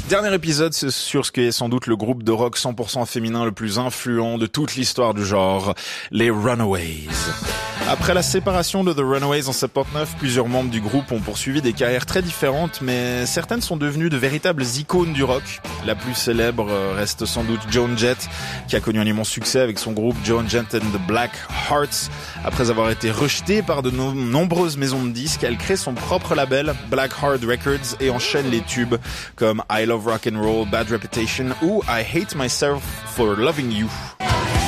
Dernier épisode sur ce qui est sans doute le groupe de rock 100% féminin le plus influent de toute l'histoire du genre, les Runaways. Après la séparation de The Runaways en 79, plusieurs membres du groupe ont poursuivi des carrières très différentes, mais certaines sont devenues de véritables icônes du rock. La plus célèbre reste sans doute Joan Jett, qui a connu un immense succès avec son groupe Joan Jett and the Black Hearts. Après avoir été rejetée par de nombreuses maisons de disques, elle crée son propre label, Black Heart Records, et enchaîne les tubes comme I Love Rock and Roll, Bad Reputation ou I Hate Myself for Loving You.